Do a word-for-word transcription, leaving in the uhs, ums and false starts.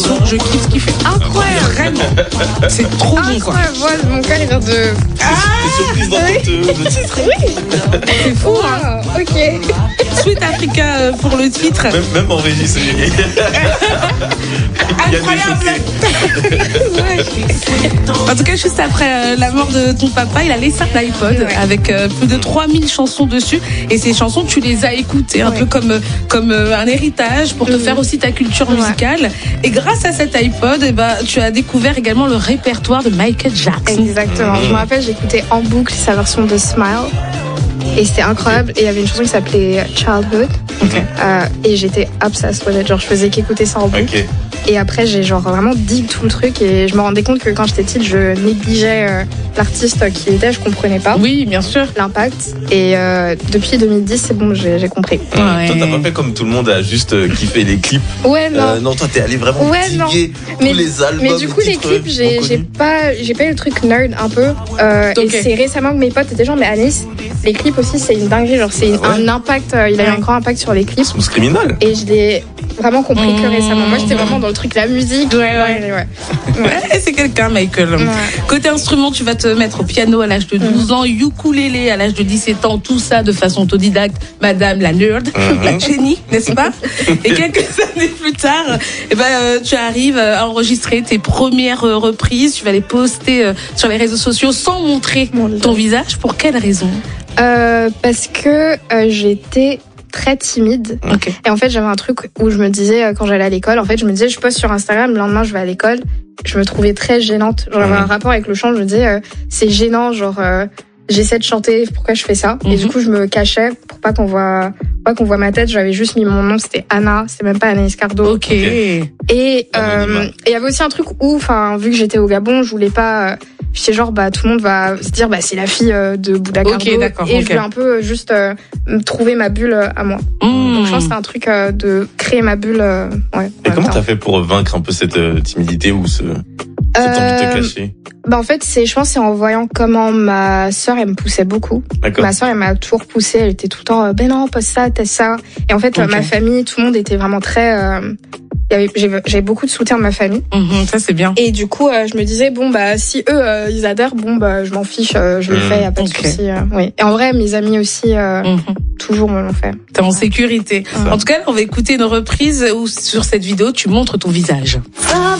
l'émission. Je kiffe ce qu'il fait. Incroyable, vraiment. C'est trop bon, quoi. Incroyable, mon cœur est en de. Ah, c'est surprise dans le titre. Oui. C'est fou, hein. Oh, ok. Sweet Africa pour le titre. Même, même en régie, c'est incroyable. En tout cas, juste après euh, la mort de ton papa, il a laissé un iPod ouais. avec euh, plus de trois mille chansons dessus. Et ces chansons, tu les as écoutées un ouais. peu comme, comme euh, un héritage pour te mmh. faire aussi ta culture musicale. Ouais. Et grâce à cet iPod, eh ben, tu as découvert également le répertoire de Michael Jackson. Exactement. Mmh. Je me rappelle, j'écoutais en boucle sa version de Smile. Et c'était incroyable. Okay. Et il y avait une chanson qui s'appelait Childhood. Okay. Euh, et j'étais obsessed with it. Genre, je faisais qu'écouter ça en boucle. Okay. Et après, j'ai genre vraiment dit tout le truc. Et je me rendais compte que quand j'étais petite, je négligeais euh, l'artiste qui il était. Je comprenais pas. Oui, bien sûr. L'impact. Et euh, depuis deux mille dix, c'est bon, j'ai, j'ai compris. Ouais. Toi, t'as pas fait comme tout le monde à juste euh, kiffer les clips. Ouais, non. Euh, non, toi, t'es allé vraiment ouais, diguer tous mais, les albums. Mais du coup, les clips, j'ai, j'ai pas, j'ai pas eu le truc nerd un peu. Euh, okay. Et c'est récemment que mes potes étaient genre, mais Alice, les clips aussi, c'est une dinguerie. Genre, c'est ah ouais. un impact. Euh, il a eu un grand impact sur les clips. Smooth Criminal. Et je l'ai vraiment compris que récemment. Moi, j'étais vraiment dans le truc la musique. Ouais, ouais, ouais. ouais. ouais c'est quelqu'un, Michael. Ouais. Côté instrument, tu vas te mettre au piano à l'âge de douze mmh. ans, ukulélé à l'âge de dix-sept ans, tout ça de façon autodidacte. Madame la nerd, mmh. la Jenny, n'est-ce pas? Et quelques années plus tard, eh ben, euh, tu arrives à enregistrer tes premières euh, reprises. Tu vas les poster euh, sur les réseaux sociaux sans montrer mmh. ton visage. Pour quelle raison? euh, Parce que euh, j'étais très timide. Okay. Et en fait, j'avais un truc où je me disais, quand j'allais à l'école, en fait, je me disais, je poste sur Instagram, le lendemain, je vais à l'école. Je me trouvais très gênante. Genre, j'avais mmh. un rapport avec le chant, je me disais, euh, c'est gênant, genre, euh, j'essaie de chanter, pourquoi je fais ça? Mmh. Et du coup, je me cachais pour pas qu'on voit, pas qu'on voit ma tête. J'avais juste mis mon nom, c'était Anna, c'était même pas Anaïs Cardo. Ok. Et, euh, et il y avait aussi un truc où, enfin, vu que j'étais au Gabon, je voulais pas, euh, j'étais genre, bah, tout le monde va se dire, bah, c'est la fille euh, de Bouddha Cardo. Okay, d'accord, et okay. je voulais un peu euh, juste euh, trouver ma bulle euh, à moi. Mmh. Donc, je pense que c'est un truc euh, de créer ma bulle. Euh, ouais, et comment t'as fait pour vaincre un peu cette euh, timidité ou ce, cette euh, envie de te cacher? Bah en fait, c'est, je pense, c'est en voyant comment ma sœur, elle me poussait beaucoup. D'accord. Ma sœur, elle m'a toujours poussée. Elle était tout le temps, ben non, pas ça, t'as ça. Et en fait, okay. ma famille, tout le monde était vraiment très. Euh, J'avais beaucoup de soutien de ma famille. Mmh, ça, c'est bien. Et du coup, euh, je me disais, bon, bah, si eux, euh, ils adhèrent, bon, bah, je m'en fiche, euh, je le mmh. fais, y a pas de okay. souci. Euh, oui. Et en vrai, mes amis aussi, euh, mmh. toujours me l'ont fait. T'es en sécurité. Mmh. En tout cas, on va écouter une reprise où, sur cette vidéo, tu montres ton visage.